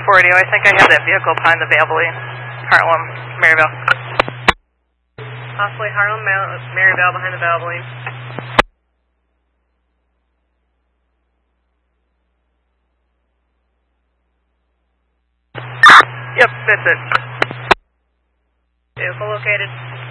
480, I think I have that vehicle behind the Valvoline, Harlem, Maryvale. Possibly Harlem, Maryvale behind the Valvoline. Yep, that's it. Vehicle located.